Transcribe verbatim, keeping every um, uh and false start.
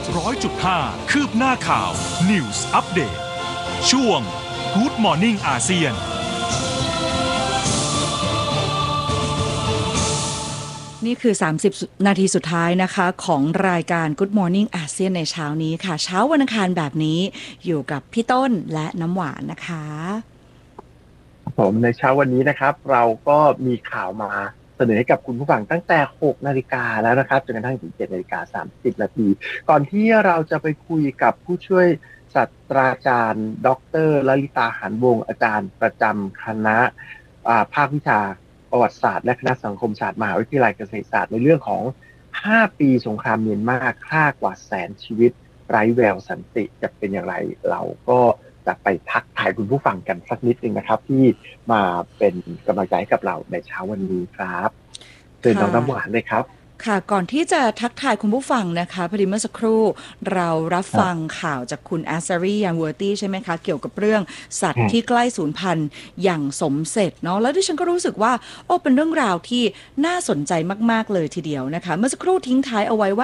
ร้อยจุดห้า คืบหน้าข่าว News Update ช่วง Good Morning อาเซียนนี่คือสามสิบนาทีสุดท้ายนะคะของรายการ Good Morning อาเซียนในเช้านี้ค่ะเช้าวันอังคารแบบนี้อยู่กับพี่ต้นและน้ำหวานนะคะผมในเช้าวันนี้นะครับเราก็มีข่าวมาเสนอให้กับคุณผู้ฟังตั้งแต่หกนาฬิกาแล้วนะครับจนกระทั่งถึงเจ็ดนาฬิกาสามสิบนาทีก่อนที่เราจะไปคุยกับผู้ช่วยศาสตราจารย์ดร.ลลิตาหานวงศ์อาจารย์ประจำคณะภาควิชาประวัติศาสตร์และคณะสังคมศาสตร์มหาวิทยาลัยเกษตรศาสตร์ในเรื่องของห้าปีสงครามเมียนมาฆ่ากว่าแสนชีวิตไร้แววสันติจะเป็นอย่างไรเราก็จะไปทักทายคุณผู้ฟังกันสักนิดนึงนะครับที่มาเป็นกำลังใจให้กับเราในเช้าวันนี้ครับเชิญน้องน้ำหวานเลยครับค่ะก่อนที่จะทักทายคุณผู้ฟังนะคะพอดีเมื่อสักครู่เรารับฟังข่าวจากคุณอาซารียันเวอร์ตี้ใช่ไหมคะเกี่ยวกับเรื่องสัตว์ที่ใกล้สูญพันธุ์อย่างสมเสร็จเนาะแล้วดิฉันก็รู้สึกว่าโอ้เป็นเรื่องราวที่น่าสนใจมากๆเลยทีเดียวนะคะเมื่อสักครู่ทิ้งท้ายเอาไว้ว่า